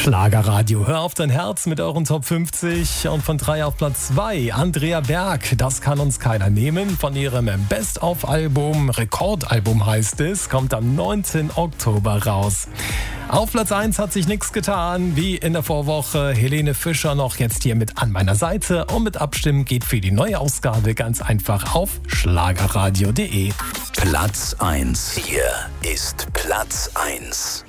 Schlagerradio, hör auf dein Herz mit euren Top 50 und von 3 auf Platz 2 Andrea Berg, das kann uns keiner nehmen, von ihrem Best-of-Album, Rekordalbum heißt es, kommt am 19. Oktober raus. Auf Platz 1 hat sich nichts getan, wie in der Vorwoche, Helene Fischer noch jetzt hier mit an meiner Seite und mit Abstimmen geht für die neue Ausgabe ganz einfach auf schlagerradio.de. Platz 1. Hier ist Platz 1.